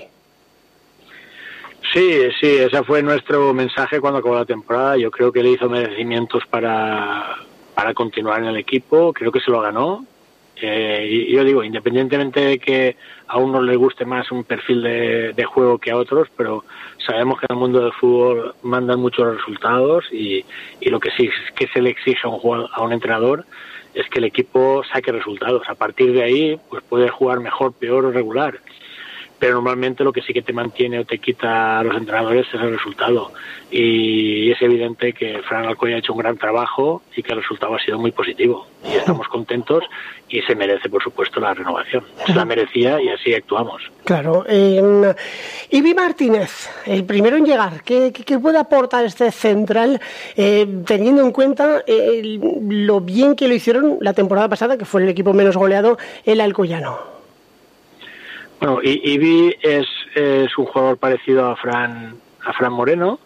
Sí, sí, ese fue nuestro mensaje cuando acabó la temporada. Yo creo que le hizo merecimientos para, para continuar en el equipo, creo que se lo ganó. Eh, y yo digo, independientemente de que a unos les guste más un perfil de, de juego que a otros, pero sabemos que en el mundo del fútbol mandan muchos resultados, y, y lo que sí que se le exige a un, jugador, a un entrenador es que el equipo saque resultados. A partir de ahí, pues puede jugar mejor, peor o regular, pero normalmente lo que sí que te mantiene o te quita a los entrenadores es el resultado, y es evidente que Fran Alcoy ha hecho un gran trabajo y que el resultado ha sido muy positivo, y estamos contentos, y se merece por supuesto la renovación, se la merecía y así actuamos. Claro. eh, Ivi Martínez, el primero en llegar, ¿qué, qué, qué puede aportar este central, eh, teniendo en cuenta eh, lo bien que lo hicieron la temporada pasada, que fue el equipo menos goleado, el alcoyano? Bueno, Ivi es, es un jugador parecido a Fran, a Fran Moreno,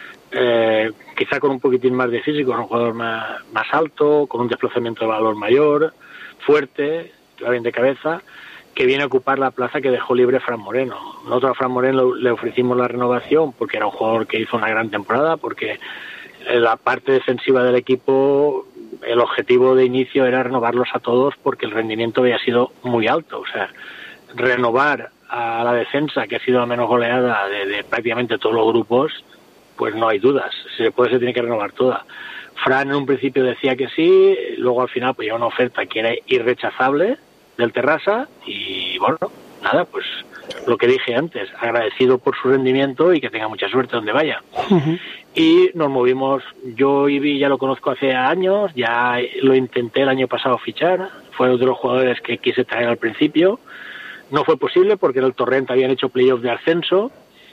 eh, quizá con un poquitín más de físico, es un jugador más, más alto, con un desplazamiento de valor mayor, fuerte, que va bien de cabeza, que viene a ocupar la plaza que dejó libre Fran Moreno. Nosotros a Fran Moreno le ofrecimos la renovación porque era un jugador que hizo una gran temporada, porque la parte defensiva del equipo, el objetivo de inicio era renovarlos a todos porque el rendimiento había sido muy alto. O sea, renovar a la defensa, que ha sido la menos goleada de, de prácticamente todos los grupos, pues no hay dudas, se puede, se tiene que renovar toda. Fran en un principio decía que sí, luego al final pues llegó una oferta que era irrechazable del Terrassa, y bueno, nada, pues lo que dije antes, agradecido por su rendimiento y que tenga mucha suerte donde vaya. Uh-huh. Y nos movimos, yo Ivi ya lo conozco hace años, ya lo intenté el año pasado fichar, fue uno de los jugadores que quise traer al principio. No fue posible porque en el Torrent habían hecho playoff de ascenso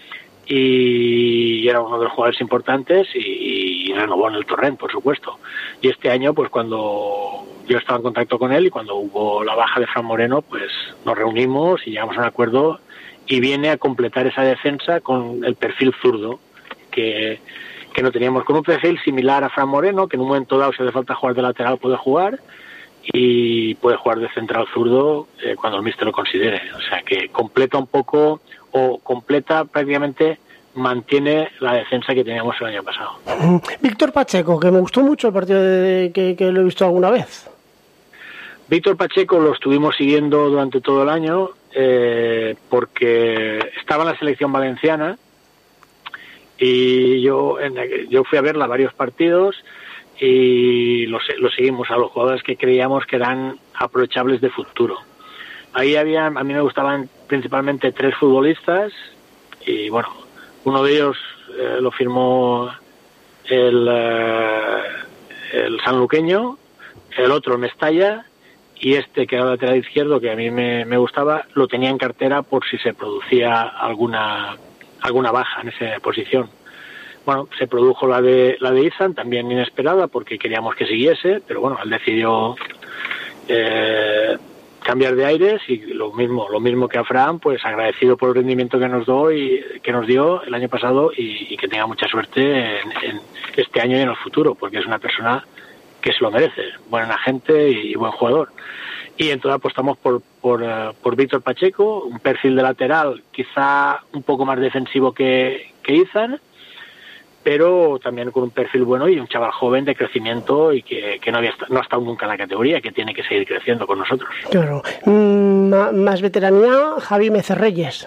y era uno de los jugadores importantes, y, y renovó en el Torrent, por supuesto. Y este año, pues cuando yo estaba en contacto con él y cuando hubo la baja de Fran Moreno, pues nos reunimos y llegamos a un acuerdo, y viene a completar esa defensa con el perfil zurdo que, que no teníamos, con un perfil similar a Fran Moreno, que en un momento dado, si hace falta jugar de lateral, puede jugar, y puede jugar de central zurdo eh, cuando el míster lo considere. O sea que completa un poco, o completa prácticamente, mantiene la defensa que teníamos el año pasado. Víctor Pacheco, que me gustó mucho el partido de, que, que lo he visto alguna vez. Víctor Pacheco lo estuvimos siguiendo durante todo el año eh, porque estaba en la selección valenciana, y yo, en, yo fui a verla varios partidos y lo, lo seguimos a los jugadores que creíamos que eran aprovechables de futuro. Ahí había, a mí me gustaban principalmente tres futbolistas y bueno, uno de ellos eh, lo firmó el, eh, el sanluqueño, el otro el Mestalla y este que era el lateral izquierdo, que a mí me, me gustaba, lo tenía en cartera por si se producía alguna alguna baja en esa posición. Bueno, se produjo la de la de Izan, también inesperada porque queríamos que siguiese, pero bueno, él decidió eh, cambiar de aires y lo mismo lo mismo que Abraham, pues agradecido por el rendimiento que nos dio y que nos dio el año pasado y, y que tenga mucha suerte en, en este año y en el futuro, porque es una persona que se lo merece, buen agente y, y buen jugador. Y entonces apostamos por por, uh, por Víctor Pacheco, un perfil de lateral quizá un poco más defensivo que, que Izan, pero también con un perfil bueno y un chaval joven de crecimiento y que, que no había no ha estado nunca en la categoría, que tiene que seguir creciendo con nosotros. Claro. Mm, más veteranía, Javi Mecerreyes.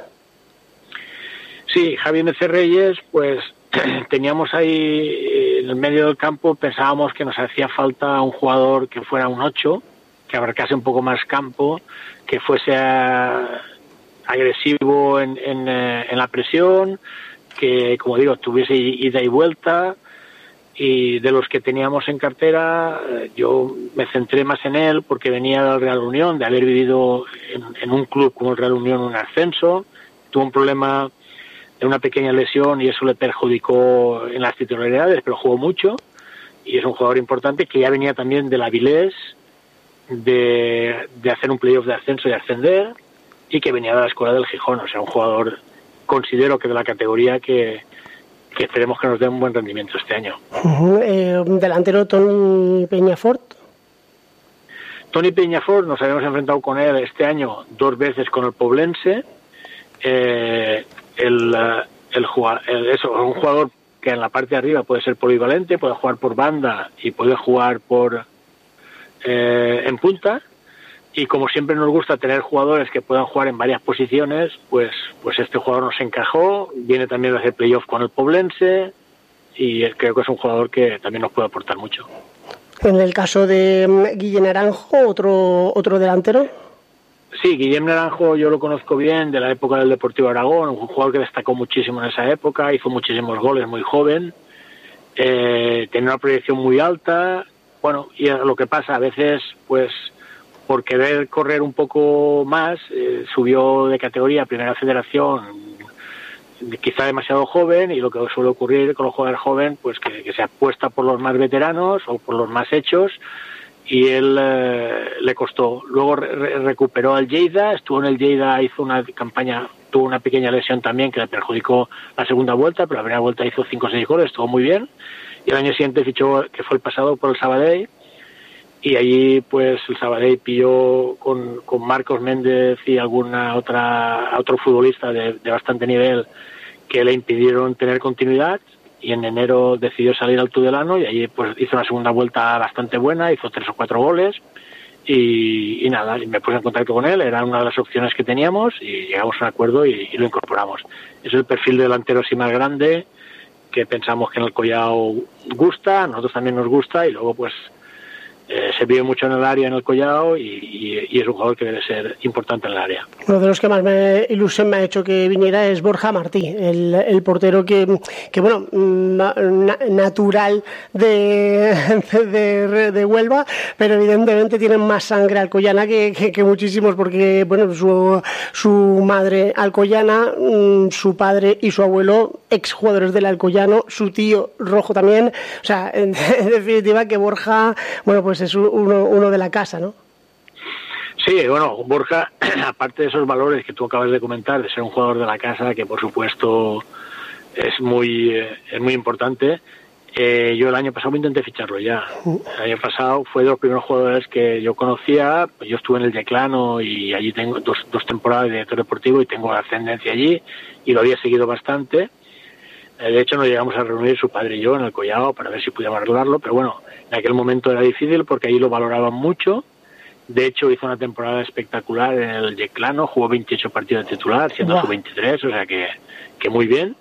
Sí, Javi Mecerreyes, pues teníamos ahí en el medio del campo, pensábamos que nos hacía falta un jugador que fuera un ocho, que abarcase un poco más campo, que fuese a, agresivo en, en, en la presión, que, como digo, tuviese ida y vuelta, y de los que teníamos en cartera, yo me centré más en él porque venía del Real Unión, de haber vivido en, en un club como el Real Unión un ascenso, tuvo un problema de una pequeña lesión y eso le perjudicó en las titularidades, pero jugó mucho, y es un jugador importante que ya venía también del Avilés, de, de hacer un playoff de ascenso y ascender, y que venía de la escuela del Gijón, o sea, un jugador, considero que de la categoría que, que esperemos que nos dé un buen rendimiento este año. Uh-huh. Eh, delantero Toni Peñafort. Toni Peñafort, nos habíamos enfrentado con él este año dos veces con el Poblense. Eh, el, el, el, eso, un jugador que en la parte de arriba puede ser polivalente, puede jugar por banda y puede jugar por eh, en punta. Y como siempre nos gusta tener jugadores que puedan jugar en varias posiciones, pues pues este jugador nos encajó, viene también de hacer playoff con el Poblense y creo que es un jugador que también nos puede aportar mucho. En el caso de Guillem Naranjo, otro otro delantero. Sí, Guillem Naranjo yo lo conozco bien de la época del Deportivo Aragón, un jugador que destacó muchísimo en esa época, hizo muchísimos goles, muy joven, eh, tenía una proyección muy alta, bueno, y lo que pasa a veces, pues por querer correr un poco más, eh, subió de categoría a Primera Federación, quizá demasiado joven, y lo que suele ocurrir con los jugadores jóvenes, pues que, que se apuesta por los más veteranos o por los más hechos, y él eh, le costó. Luego re recuperó al Lleida, estuvo en el Lleida, hizo una campaña, tuvo una pequeña lesión también que le perjudicó la segunda vuelta, pero la primera vuelta hizo cinco o seis goles, estuvo muy bien, y el año siguiente fichó, que fue el pasado, por el Sabadell, y allí pues el Sabadell pilló con, con Marcos Méndez y alguna otra otro futbolista de, de bastante nivel que le impidieron tener continuidad, y en enero decidió salir al Tudelano y allí pues hizo una segunda vuelta bastante buena, hizo tres o cuatro goles y, y nada, y me puse en contacto con él, era una de las opciones que teníamos y llegamos a un acuerdo y, y lo incorporamos. Es el perfil de delantero así más grande que pensamos que en el Collao gusta, a nosotros también nos gusta, y luego pues Eh, se vive mucho en el área, en el Collao, y, y, y es un jugador que debe ser importante en el área. Uno de los que más me ilusión me ha hecho que viniera es Borja Martí, el, el portero que, que bueno, na, natural de, de, de Huelva, pero evidentemente tienen más sangre alcoyana que, que, que muchísimos, porque bueno, su, su madre alcoyana, su padre y su abuelo exjugadores del Alcoyano, su tío rojo también, o sea, en, en definitiva que Borja, bueno, pues es uno, uno de la casa, ¿no? Sí, bueno, Borja, aparte de esos valores que tú acabas de comentar, de ser un jugador de la casa, que por supuesto es muy, eh, es muy importante, eh, yo el año pasado me intenté ficharlo ya. El año pasado fue de los primeros jugadores que yo conocía, yo estuve en el Yeclano y allí tengo dos, dos temporadas de director deportivo y tengo ascendencia allí y lo había seguido bastante. De hecho, nos llegamos a reunir su padre y yo en el Collao para ver si podíamos arreglarlo, pero bueno, en aquel momento era difícil porque allí lo valoraban mucho. De hecho, hizo una temporada espectacular en el Yeclano, jugó veintiocho partidos de titular, siendo wow. su veintitrés, o sea que, que muy bien.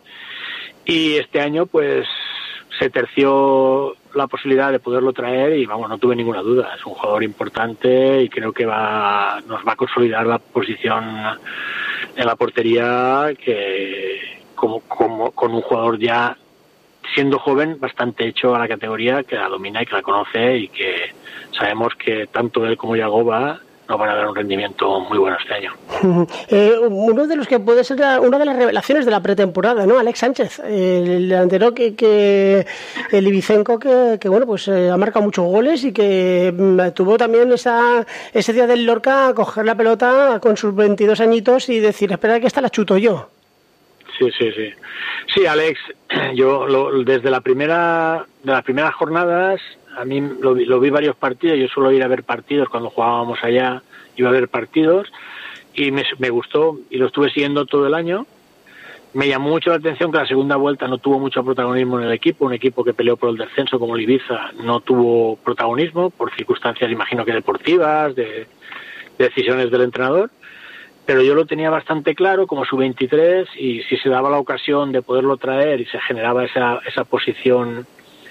Y este año, pues, se terció la posibilidad de poderlo traer y, vamos, no tuve ninguna duda. Es un jugador importante y creo que va nos va a consolidar la posición en la portería que como, como con un jugador ya siendo joven bastante hecho a la categoría, que la domina y que la conoce, y que sabemos que tanto él como Yagoba nos van a dar un rendimiento muy bueno este año. Eh, uno de los que puede ser la, una de las revelaciones de la pretemporada, ¿no? Alex Sánchez, el delantero que, que el Ibicenco que, que bueno, pues eh, ha marcado muchos goles y que mm, tuvo también esa ese día del Lorca a coger la pelota con sus veintidós añitos y decir, espera que esta la chuto yo. Sí, sí, sí. Sí, Alex, yo lo, desde la primera de las primeras jornadas, a mí lo, lo vi varios partidos, yo suelo ir a ver partidos cuando jugábamos allá, iba a ver partidos y me, me gustó y lo estuve siguiendo todo el año. Me llamó mucho la atención que la segunda vuelta no tuvo mucho protagonismo en el equipo, un equipo que peleó por el descenso como el Ibiza no tuvo protagonismo por circunstancias, imagino que deportivas, de, de decisiones del entrenador. Pero yo lo tenía bastante claro como sub veintitrés y si se daba la ocasión de poderlo traer y se generaba esa, esa posición,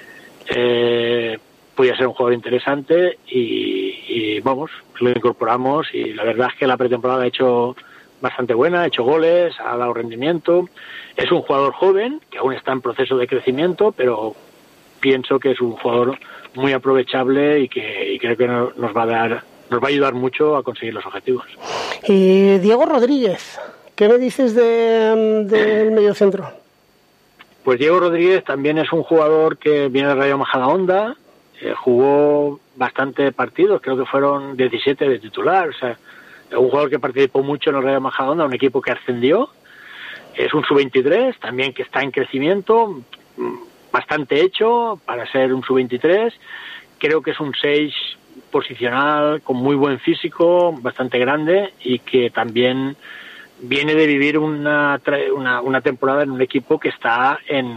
eh, podía ser un jugador interesante y, y vamos, lo incorporamos y la verdad es que la pretemporada ha hecho bastante buena, ha hecho goles, ha dado rendimiento. Es un jugador joven que aún está en proceso de crecimiento, pero pienso que es un jugador muy aprovechable y que y creo que nos va a dar... nos va a ayudar mucho a conseguir los objetivos. Y Diego Rodríguez, ¿qué me dices de, del mediocentro? Pues Diego Rodríguez también es un jugador que viene de Rayo Majadahonda, eh, jugó bastante partidos, creo que fueron diecisiete de titular, o sea, un jugador que participó mucho en el Rayo Majadahonda, un equipo que ascendió, es un sub veintitrés, también que está en crecimiento, bastante hecho para ser un sub veintitrés, creo que es un seis posicional, con muy buen físico, bastante grande y que también viene de vivir una una, una temporada en un equipo que está en,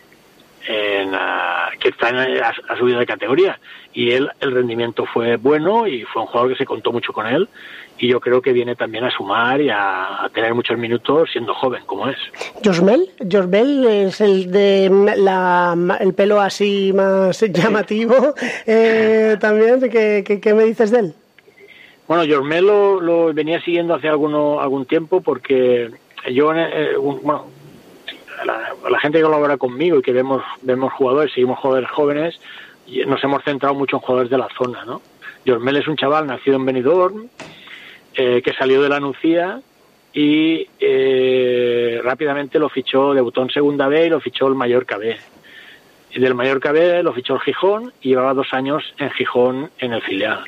en que está en, ha subido de categoría y él el rendimiento fue bueno y fue un jugador que se contó mucho con él y yo creo que viene también a sumar y a, a tener muchos minutos siendo joven como es. Josmel, Josmel es el de la, el pelo así más llamativo, eh, también, ¿qué, qué, ¿qué me dices de él? Bueno, Josmel lo, lo venía siguiendo hace alguno, algún tiempo porque yo, eh, un, bueno, la, la gente que colabora conmigo y que vemos, vemos jugadores, seguimos jugadores jóvenes, nos hemos centrado mucho en jugadores de la zona, ¿no? Josmel es un chaval nacido en Benidorm, Eh, que salió de la Nucía y eh, rápidamente lo fichó, debutó en Segunda B y lo fichó el Mallorca B. Y del Mallorca B lo fichó el Gijón y llevaba dos años en Gijón en el filial.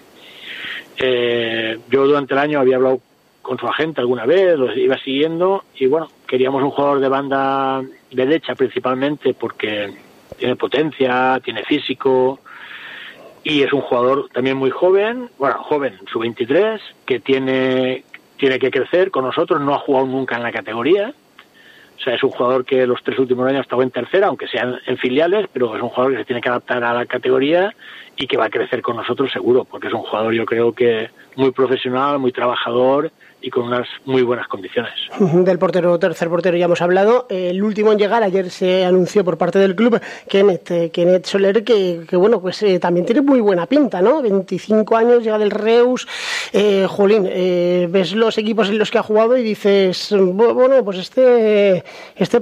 Eh, yo durante el año había hablado con su agente alguna vez, lo iba siguiendo y bueno, queríamos un jugador de banda derecha principalmente porque tiene potencia, tiene físico. Y es un jugador también muy joven, bueno, joven, sub veintitrés, que tiene, tiene que crecer con nosotros, no ha jugado nunca en la categoría. O sea, es un jugador que los tres últimos años ha estado en tercera, aunque sean en filiales, pero es un jugador que se tiene que adaptar a la categoría y que va a crecer con nosotros seguro, porque es un jugador yo creo que muy profesional, muy trabajador y con unas muy buenas condiciones. Del portero, tercer portero ya hemos hablado. El último en llegar, ayer se anunció por parte del club, Kenneth, eh, Kenneth Soler, que, que bueno, pues eh, también tiene muy buena pinta, ¿no? veinticinco años, llega del Reus, eh, jolín, eh, ves los equipos en los que ha jugado y dices, bueno, pues este, este